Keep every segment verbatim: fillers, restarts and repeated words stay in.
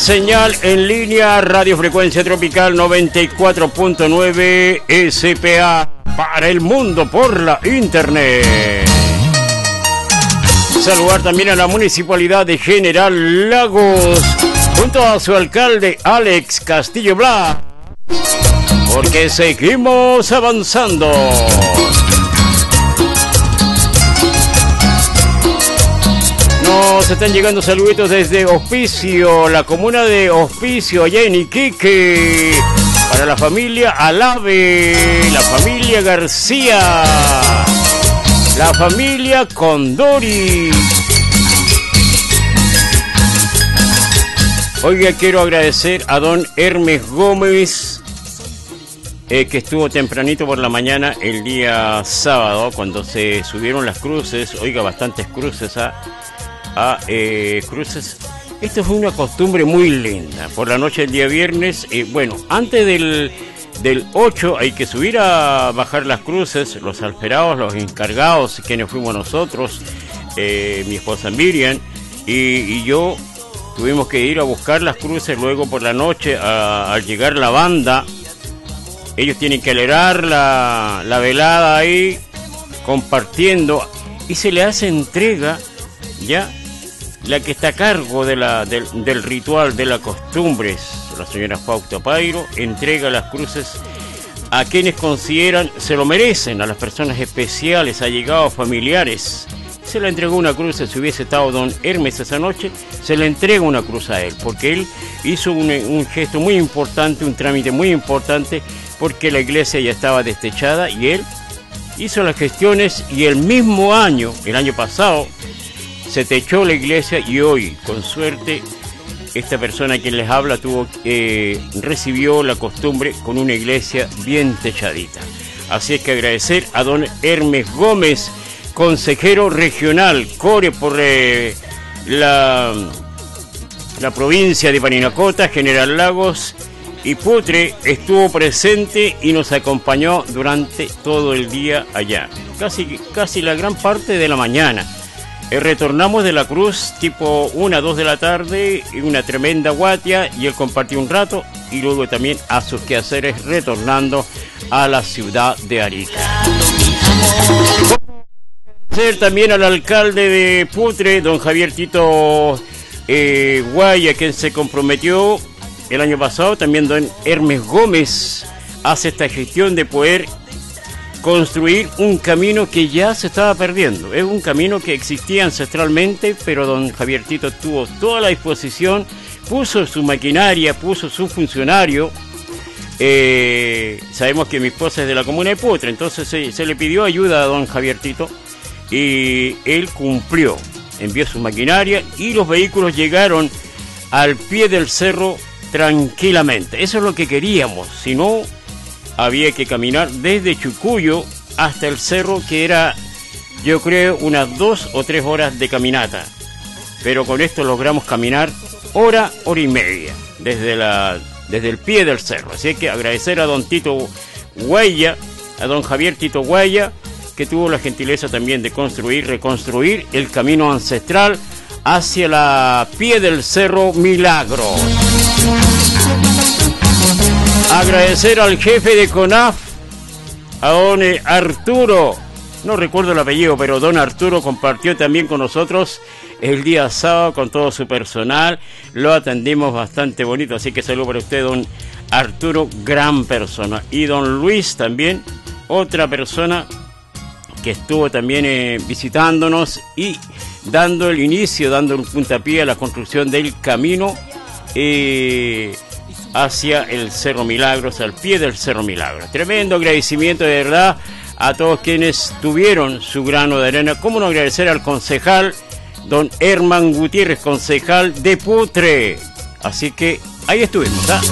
Señal en línea, Radio Frecuencia Tropical noventa y cuatro punto nueve S P A para el mundo por la internet. Saludar también a la Municipalidad de General Lagos junto a su alcalde Alex Castillo Blas, porque seguimos avanzando. Nos están llegando saluditos desde Hospicio, la comuna de Hospicio, allá en Iquique, para la familia Alave, la familia García, la familia Condori. Oiga, quiero agradecer a don Hermes Gómez, eh, que estuvo tempranito por la mañana el día sábado, cuando se subieron las cruces, oiga, bastantes cruces a... a eh, cruces. Esto fue una costumbre muy linda. Por la noche del día viernes, eh, bueno, antes del, del ocho hay que subir a bajar las cruces, los alferados, los encargados, quienes fuimos nosotros, eh, mi esposa Miriam y, y yo, tuvimos que ir a buscar las cruces. Luego por la noche, a, al llegar la banda, ellos tienen que alegrar la, la velada ahí, compartiendo, y se le hace entrega, ya, la que está a cargo de la, del, del ritual, de las costumbres, la señora Fausta Pairo, entrega las cruces a quienes consideran se lo merecen, a las personas especiales, allegados, familiares. Se le entregó una cruz, si hubiese estado don Hermes esa noche, se le entrega una cruz a él, porque él hizo un, un gesto muy importante, un trámite muy importante, porque la iglesia ya estaba destechada y él hizo las gestiones, y el mismo año, el año pasado, se techó la iglesia, y hoy, con suerte, esta persona a quien les habla tuvo eh, recibió la costumbre con una iglesia bien techadita. Así es que agradecer a don Hermes Gómez, consejero regional, core por eh, la, la provincia de Parinacota, General Lagos y Putre, estuvo presente y nos acompañó durante todo el día allá, casi, casi la gran parte de la mañana. Eh, retornamos de la cruz tipo una, dos de la tarde, y una tremenda guatia, y él compartió un rato, y luego también a sus quehaceres retornando a la ciudad de Arica. Agradecer también al alcalde de Putre, don Javier Tito eh, Guaya, quien se comprometió el año pasado. También don Hermes Gómez hace esta gestión de poder construir un camino que ya se estaba perdiendo. Es un camino que existía ancestralmente, pero don Javier Tito tuvo toda la disposición, puso su maquinaria, puso su funcionario. Eh, sabemos que mi esposa es de la comuna de Putre, entonces se, se le pidió ayuda a don Javier Tito y él cumplió, envió su maquinaria y los vehículos llegaron al pie del cerro tranquilamente. Eso es lo que queríamos, si no había que caminar desde Chucuyo hasta el cerro, que era, yo creo, unas dos o tres horas de caminata. Pero con esto logramos caminar hora, hora y media, desde, la, desde el pie del cerro. Así que agradecer a don Tito Guaya, a don Javier Tito Guaya, que tuvo la gentileza también de construir, reconstruir el camino ancestral hacia la pie del cerro Milagro. Agradecer al jefe de CONAF, a don Arturo, no recuerdo el apellido, pero don Arturo compartió también con nosotros el día sábado con todo su personal. Lo atendimos bastante bonito, así que saludo para usted, don Arturo, gran persona. Y don Luis también, otra persona que estuvo también eh, visitándonos y dando el inicio, dando un puntapié a la construcción del camino eh, hacia el Cerro Milagros, al pie del Cerro Milagros. Tremendo agradecimiento de verdad a todos quienes tuvieron su grano de arena. Cómo no agradecer al concejal don Herman Gutiérrez, concejal de Putre. Así que ahí estuvimos, ¿ah?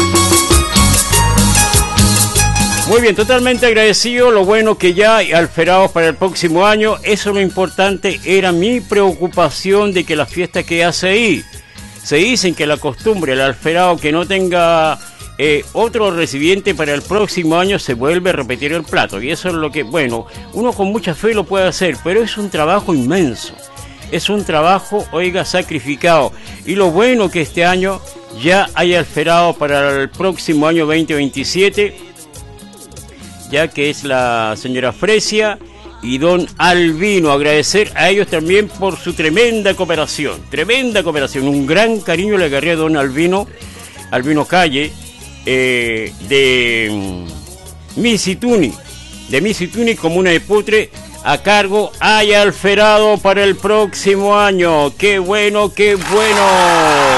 Muy bien, totalmente agradecido. Lo bueno que ya hay alferados para el próximo año. Eso es lo importante. Era mi preocupación de que la fiesta que hace ahí, se dicen que la costumbre, el alferado que no tenga eh, otro recipiente para el próximo año, se vuelve a repetir el plato. Y eso es lo que, bueno, uno con mucha fe lo puede hacer, pero es un trabajo inmenso. Es un trabajo, oiga, sacrificado. Y lo bueno que este año ya hay alferado para el próximo año veinte veintisiete, ya que es la señora Fresia y don Albino. Agradecer a ellos también por su tremenda cooperación, tremenda cooperación, un gran cariño le agarré a don Albino, Albino Calle, eh, de um, Misituni, de Misituni, comuna de Putre, a cargo hay alferado para el próximo año. ¡Qué bueno, qué bueno!